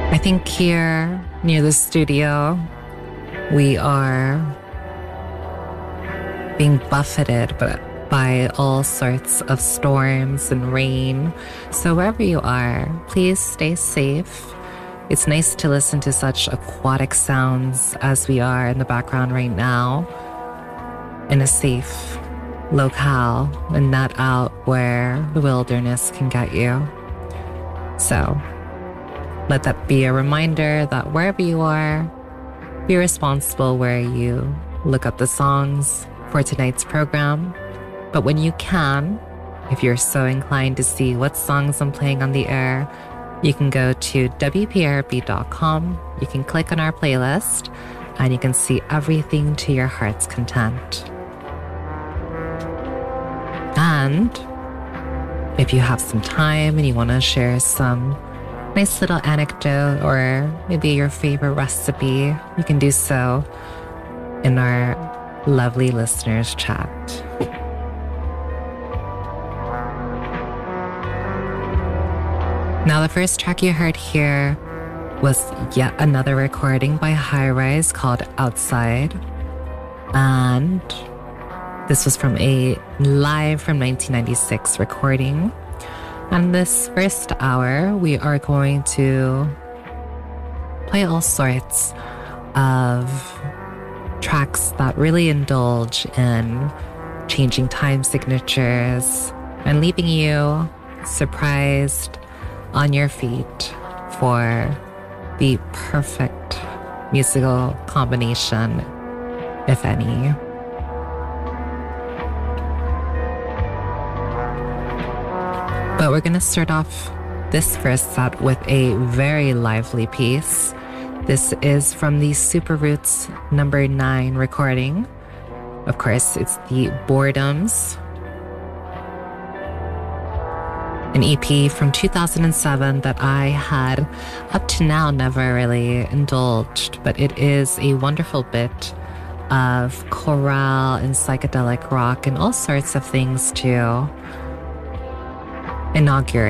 I think here near the studio, we are being buffeted by all sorts of storms and rain. So wherever you are, please stay safe. It's nice to listen to such aquatic sounds as we are in the background right now, in a safe locale and not out where the wilderness can get you. So let that be a reminder that wherever you are, be responsible where you look up the songs for tonight's program. But when you can, if you're so inclined to see what songs I'm playing on the air, you can go to WPRB.com. You can click on our playlist and you can see everything to your heart's content. And if you have some time and you want to share some nice little anecdote or maybe your favorite recipe, you can do so in our lovely listeners chat. Now, the first track you heard here was yet another recording by High Rise called Outside. And this was from a live from 1996 recording. And this first hour, we are going to play all sorts of tracks that really indulge in changing time signatures and leaving you surprised on your feet for the perfect musical combination, if any. But we're going to start off this first set with a very lively piece. This is from the Super Roots number 9 recording. Of course, it's the Boredoms, an EP from 2007 that I had up to now never really indulged, but it is a wonderful bit of chorale and psychedelic rock and all sorts of things to inaugurate